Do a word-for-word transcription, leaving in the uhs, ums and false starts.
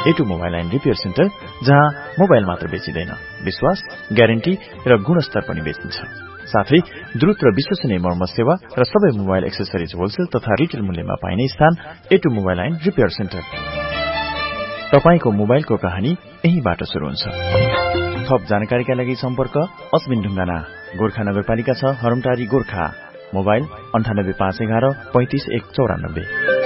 एटु mobile and repair centre, जहाँ mobile मात्र बेचिदैन, विश्वास, ग्यारेन्टी र गुणस्तर पनि बेचिन्छ। साथै द्रुत र विश्वसनीय मर्मत सेवा र सबै मोबाइल एक्सेसरिज होलसेल तथा रिटेल मूल्यमा पाइने स्थान एटु मोबाइल एन्ड रिपेयर सेन्टर। तपाईको मोबाइलको कहानी यहीबाट सुरु हुन्छ। थप जानकारीका लागि सम्पर्क अस्मिन ढुङ्गाना, गोर्खा नगरपालिका छ, हरमटारी, गोर्खा। मोबाइल अन्ठानब्बे पाँच एघार पैंतिस एक चौरानब्बे।